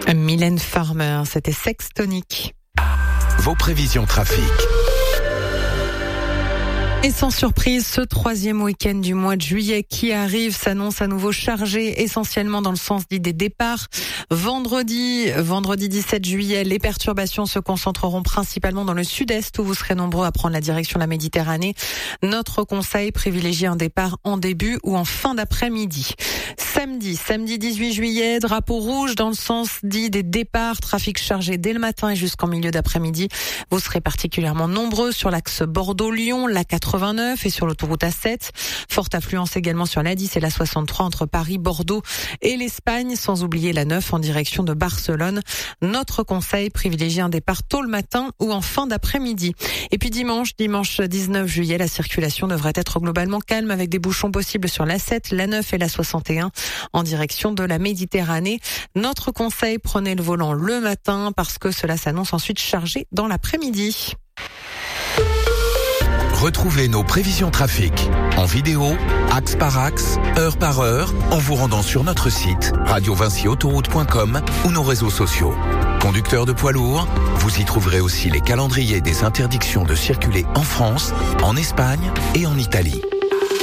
Mylène Farmer, c'était Sex Tonic. Vos prévisions trafic. Et sans surprise, ce troisième week-end du mois de juillet qui arrive s'annonce à nouveau chargé, essentiellement dans le sens dit des départs. Vendredi 17 juillet, les perturbations se concentreront principalement dans le sud-est où vous serez nombreux à prendre la direction de la Méditerranée. Notre conseil privilégie un départ en début ou en fin d'après-midi. Samedi 18 juillet, drapeau rouge dans le sens dit des départs, trafic chargé dès le matin et jusqu'en milieu d'après-midi. Vous serez particulièrement nombreux sur l'axe Bordeaux-Lyon, la 89 et sur l'autoroute A7. Forte affluence également sur la 10 et la 63 entre Paris, Bordeaux et l'Espagne, sans oublier la 9 en direction de Barcelone. Notre conseil privilégie un départ tôt le matin ou en fin d'après-midi. Et puis dimanche 19 juillet, la circulation devrait être globalement calme avec des bouchons possibles sur la 7, la 9 et la 61 en direction de la Méditerranée. Notre conseil, prenez le volant le matin parce que cela s'annonce ensuite chargé dans l'après-midi. Retrouvez nos prévisions trafic en vidéo, axe par axe, heure par heure, en vous rendant sur notre site radiovincyautoroute.com ou nos réseaux sociaux. Conducteurs de poids lourds, vous y trouverez aussi les calendriers des interdictions de circuler en France, en Espagne et en Italie.